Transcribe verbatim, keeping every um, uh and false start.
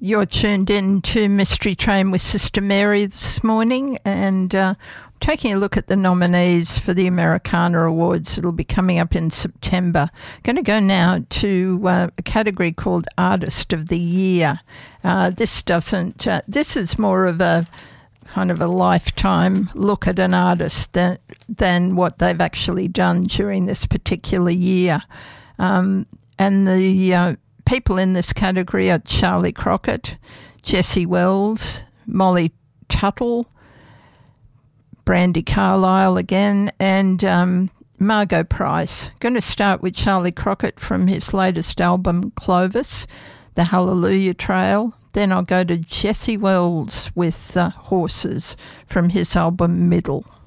You're tuned in to Mystery Train with Sister Mary this morning, and uh, taking a look at the nominees for the Americana Awards. It'll be coming up in September. Going to go now to uh, a category called Artist of the Year. Uh, this doesn't. Uh, this is more of a kind of a lifetime look at an artist than than what they've actually done during this particular year. Um, and the uh, people in this category are Charlie Crockett, Jessie Wells, Molly Tuttle, Brandi Carlile again, and um, Margot Price. Going to start with Charlie Crockett from his latest album, Clovis, The Hallelujah Trail. Then I'll go to Jessie Wells with uh, Horses from his album, Middle.